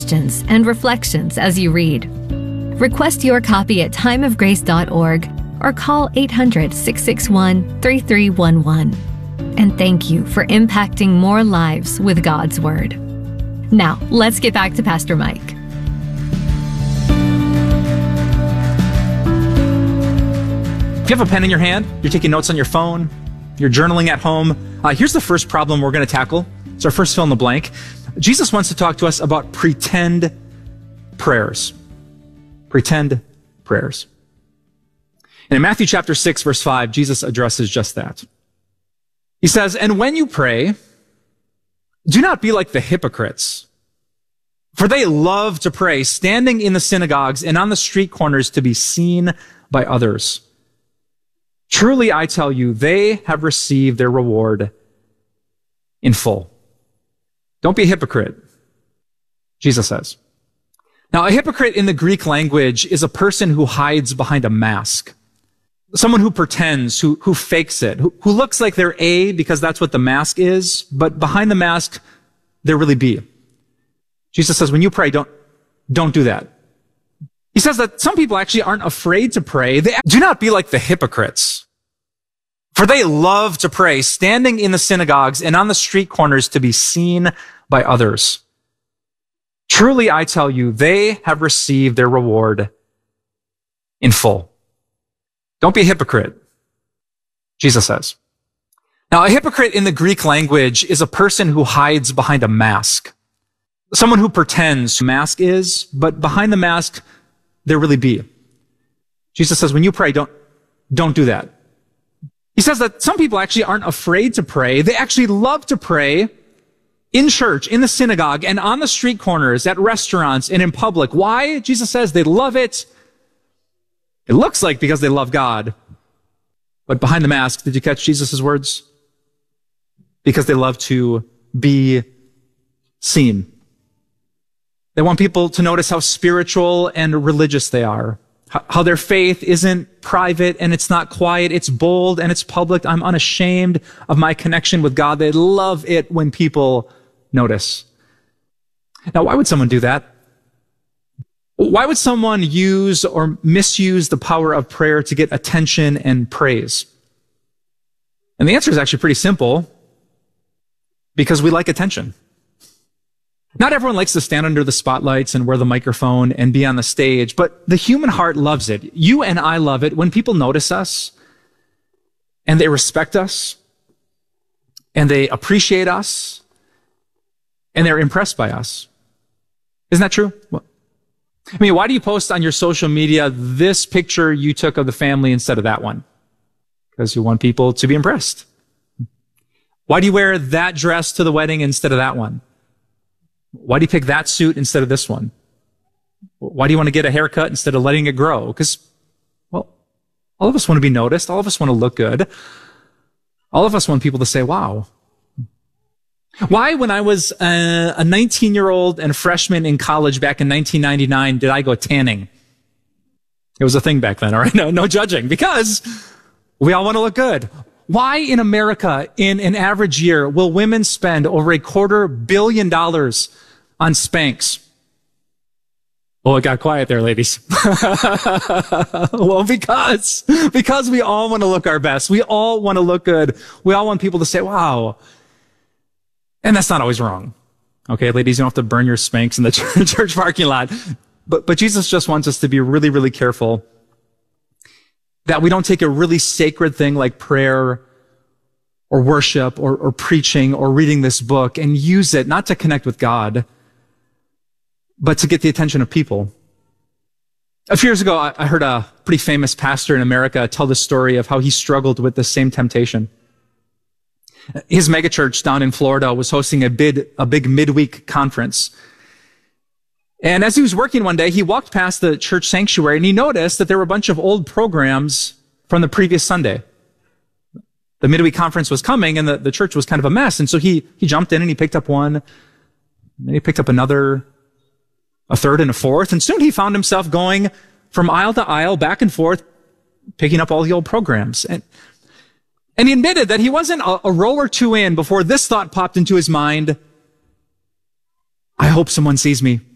questions and reflections as you read. Request your copy at timeofgrace.org or call 800-661-3311. And thank you for impacting more lives with God's Word. Now, let's get back to Pastor Mike. If you have a pen in your hand, you're taking notes on your phone, you're journaling at home, here's the first problem we're going to tackle. It's our first fill in the blank. Jesus wants to talk to us about pretend prayers. Pretend prayers. And in Matthew chapter 6, verse 5, Jesus addresses just that. He says, "And when you pray, do not be like the hypocrites, for they love to pray, standing in the synagogues and on the street corners to be seen by others. Truly, I tell you, they have received their reward in full." Don't be a hypocrite, Jesus says. Now, a hypocrite in the Greek language is a person who hides behind a mask. Someone who pretends, who fakes it, who looks like they're A because that's what the mask is, but behind the mask, they're really B. Jesus says, when you pray, don't do that. He says that some people actually aren't afraid to pray. Do not be like the hypocrites, for they love to pray, standing in the synagogues and on the street corners to be seen by others. Truly, I tell you, they have received their reward in full. Don't be a hypocrite, Jesus says. Now, a hypocrite in the Greek language is a person who hides behind a mask. Someone who pretends mask is, but behind the mask, they're really B. Jesus says, when you pray, don't do that. He says that some people actually aren't afraid to pray. They actually love to pray in church, in the synagogue, and on the street corners, at restaurants, and in public. Why? Jesus says they love it. It looks like because they love God. But behind the mask, did you catch Jesus' words? Because they love to be seen. They want people to notice how spiritual and religious they are. How their faith isn't private and it's not quiet. It's bold and it's public. I'm unashamed of my connection with God. They love it when people notice. Now, why would someone do that? Why would someone use or misuse the power of prayer to get attention and praise? And the answer is actually pretty simple. Because we like attention. Not everyone likes to stand under the spotlights and wear the microphone and be on the stage, but the human heart loves it. You and I love it when people notice us and they respect us and they appreciate us and they're impressed by us. Isn't that true? I mean, why do you post on your social media this picture you took of the family instead of that one? Because you want people to be impressed. Why do you wear that dress to the wedding instead of that one? Why do you pick that suit instead of this one? Why do you want to get a haircut instead of letting it grow? Because, well, all of us want to be noticed. All of us want to look good. All of us want people to say, wow. Why, when I was a 19-year-old and a freshman in college back in 1999, did I go tanning? It was a thing back then, all right? No judging. Because we all want to look good. Why in America, in an average year, will women spend over $250 million on Spanx? Oh, it got quiet there, ladies. Well, because we all want to look our best. We all want to look good. We all want people to say, wow. And that's not always wrong. Okay, ladies, you don't have to burn your Spanx in the church parking lot. But Jesus just wants us to be really, really careful that we don't take a really sacred thing like prayer or worship or preaching or reading this book and use it not to connect with God, but to get the attention of people. A few years ago, I heard a pretty famous pastor in America tell the story of how he struggled with the same temptation. His megachurch down in Florida was hosting a big midweek conference. And as he was working one day, he walked past the church sanctuary and he noticed that there were a bunch of old programs from the previous Sunday. The midweek conference was coming and the church was kind of a mess. And so he jumped in and he picked up one, and then he picked up another, a third and a fourth. And soon he found himself going from aisle to aisle, back and forth, picking up all the old programs. And he admitted that he wasn't a row or two in before this thought popped into his mind. I hope someone sees me.